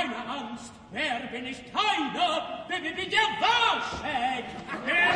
keine Angst. Wer bin ich keiner? Wer bin ich der Wahrschein? Wer